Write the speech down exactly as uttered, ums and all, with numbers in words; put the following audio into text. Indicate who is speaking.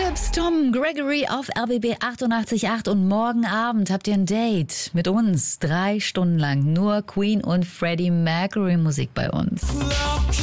Speaker 1: Philips, Tom Gregory auf R B B achtundachtzig Komma acht und morgen Abend habt ihr ein Date mit uns. Drei Stunden lang nur Queen und Freddie Mercury Musik bei uns.